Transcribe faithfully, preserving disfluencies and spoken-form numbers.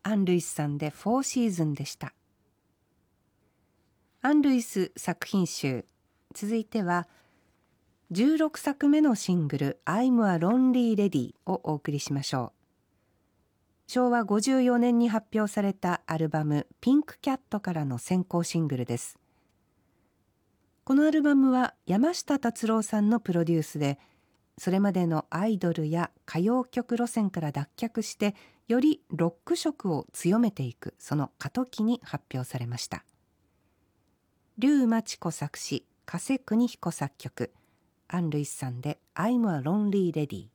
アン・ルイスさんでフォーシーズンでした。アン・ルイス作品集、続いてはじゅうろくさくめのシングル I'm a Lonely Lady をお送りしましょう。しょうわごじゅうよねんに発表されたアルバムピンクキャットからの先行シングルです。このアルバムは山下達郎さんのプロデュースで、それまでのアイドルや歌謡曲路線から脱却してよりロック色を強めていくその過渡期に発表されました。劉真知子作詞、加瀬邦彦作曲、アン・ルイスさんで I'm a Lonely Lady。